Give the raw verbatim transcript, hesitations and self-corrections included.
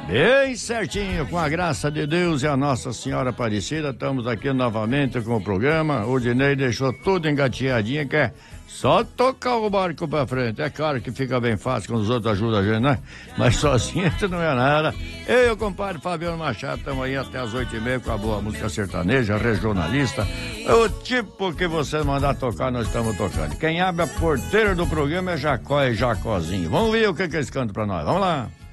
Bem certinho, com a graça de Deus e a Nossa Senhora Aparecida, estamos aqui novamente com o programa. O Dinei deixou tudo engateadinho, que é só tocar o barco pra frente. É claro que fica bem fácil quando os outros ajudam a gente, né? Mas sozinho isso não é nada. Eu e o compadre Fabiano Machado estamos aí até as oito e meia com a boa música sertaneja, regionalista. O tipo que você mandar tocar, nós estamos tocando. Quem abre a porteira do programa é Jacó e Jacozinho. Vamos ver o que, que eles cantam pra nós. Vamos lá.